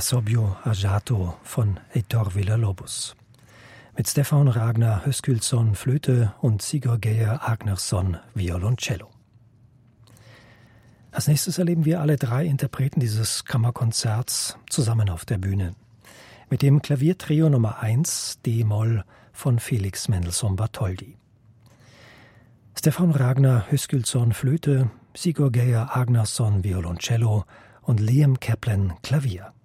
Assobio Ajato von Heitor Villa-Lobos. Mit Stefan Ragnar Höskyldsson Flöte und Sigurd Geir Agnarsson Violoncello. Als nächstes erleben wir alle drei Interpreten dieses Kammerkonzerts zusammen auf der Bühne. Mit dem Klaviertrio Nummer 1 D-Moll von Felix Mendelssohn Bartholdy. Stefan Ragnar Höskyldsson Flöte, Sigurd Geir Agnarsson Violoncello und Liam Kaplan Klavier.